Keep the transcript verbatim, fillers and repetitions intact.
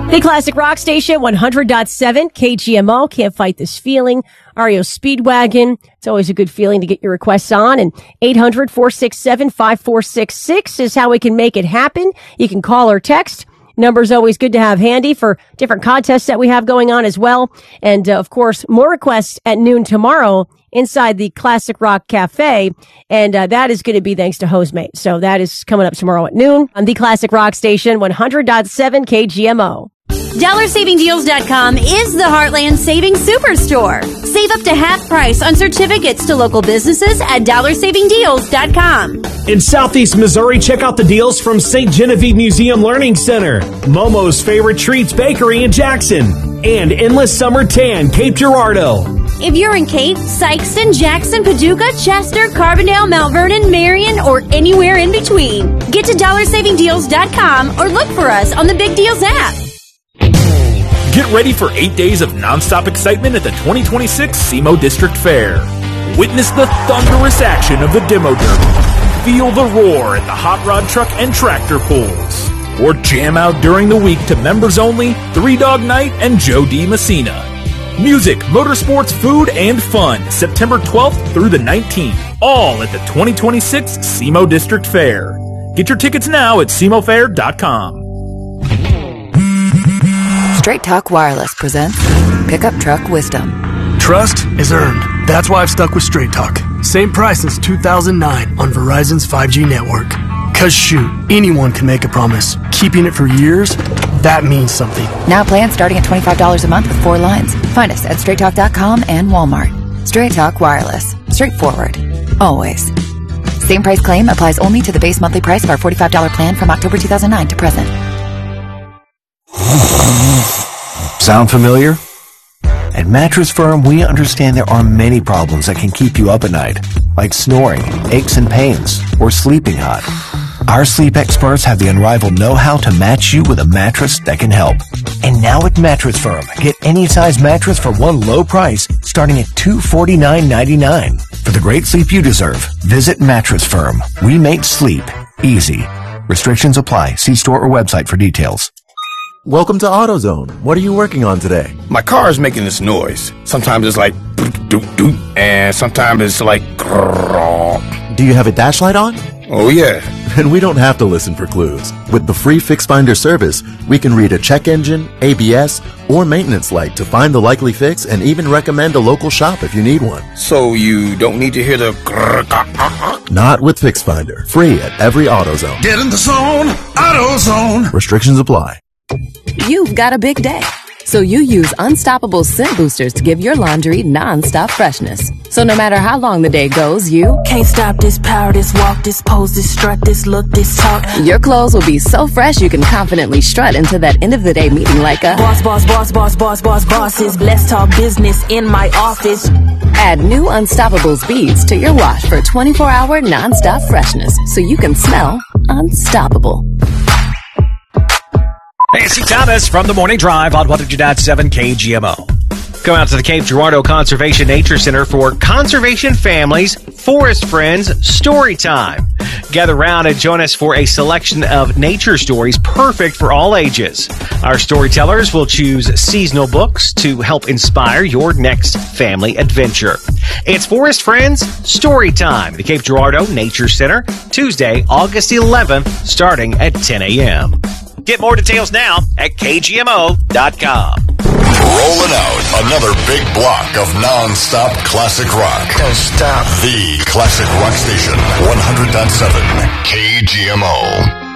The Classic Rock Station, one hundred point seven K G M O. Can't fight this feeling. R E O Speedwagon. It's always a good feeling to get your requests on. And eight hundred, four six seven, five four six six is how we can make it happen. You can call or text. Number's always good to have handy for different contests that we have going on as well. And, uh, of course, more requests at noon tomorrow inside the Classic Rock Cafe. And uh, that is going to be thanks to Hosemate. So that is coming up tomorrow at noon on the Classic Rock Station, one hundred point seven K G M O. Dollar Saving Deals dot com is the Heartland Savings Superstore. Save up to half price on certificates to local businesses at Dollar Saving Deals dot com. In Southeast Missouri, check out the deals from Saint Genevieve Museum Learning Center, Momo's Favorite Treats Bakery in Jackson, and Endless Summer Tan, Cape Girardeau. If you're in Cape, Sykeston, Jackson, Paducah, Chester, Carbondale, Mount Vernon, Marion, or anywhere in between, get to Dollar Saving Deals dot com or look for us on the Big Deals app. Get ready for eight days of nonstop excitement at the twenty twenty-six SEMO District Fair. Witness the thunderous action of the Demo Derby. Feel the roar at the hot rod truck and tractor pulls. Or jam out during the week to members only, Three Dog Night and Joe D. Messina. Music, motorsports, food, and fun, September twelfth through the nineteenth. All at the twenty twenty-six SEMO District Fair. Get your tickets now at SEMO Fair dot com. Straight Talk Wireless presents Pickup Truck Wisdom. Trust is earned. That's why I've stuck with Straight Talk. Same price since two thousand nine on Verizon's five G network. Cause shoot, anyone can make a promise. Keeping it for years, that means something. Now plans starting at twenty-five dollars a month with four lines. Find us at straight talk dot com and Walmart. Straight Talk Wireless. Straightforward. Always. Same price claim applies only to the base monthly price of our forty-five dollars plan from October two thousand nine to present. Sound familiar? At Mattress Firm, we understand there are many problems that can keep you up at night, like snoring, aches and pains, or sleeping hot. Our sleep experts have the unrivaled know-how to match you with a mattress that can help. And now at Mattress Firm, get any size mattress for one low price, starting at two hundred forty-nine ninety-nine. For the great sleep you deserve, visit Mattress Firm. We make sleep easy. Restrictions apply. See store or website for details. Welcome to AutoZone. What are you working on today? My car is making this noise. Sometimes it's like doop-doop, and sometimes it's like grrrr. Do you have a dash light on? Oh, yeah. And we don't have to listen for clues. With the free Fix Finder service, we can read a check engine, A B S, or maintenance light to find the likely fix and even recommend a local shop if you need one. So you don't need to hear the grrrr. Not with Fix Finder. Free at every AutoZone. Get in the zone, AutoZone. Restrictions apply. You've got a big day, so you use Unstoppable Scent Boosters to give your laundry non-stop freshness. So no matter how long the day goes, you can't stop this power, this walk, this pose, this strut, this look, this talk. Your clothes will be so fresh you can confidently strut into that end of the day meeting like a boss, boss, boss, boss, boss, boss, bosses. Let's talk business in my office. Add new Unstoppable Beads to your wash for twenty-four hour non-stop freshness so you can smell unstoppable. Hey, it's Steve Thomas from the Morning Drive on one hundred point seven K G M O. Go out to the Cape Girardeau Conservation Nature Center for Conservation Families, Forest Friends Story Time. Gather around and join us for a selection of nature stories perfect for all ages. Our storytellers will choose seasonal books to help inspire your next family adventure. It's Forest Friends Story Time at the Cape Girardeau Nature Center, Tuesday, August eleventh, starting at ten a.m. Get more details now at K G M O dot com. Rolling out another big block of non-stop classic rock. Don't stop. The Classic Rock Station, one hundred point seven K G M O.